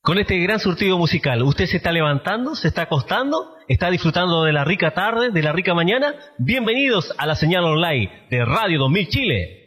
Con este gran surtido musical, ¿usted se está levantando, se está acostando, está disfrutando de la rica tarde, de la rica mañana? Bienvenidos a la señal online de Radio 2000 Chile.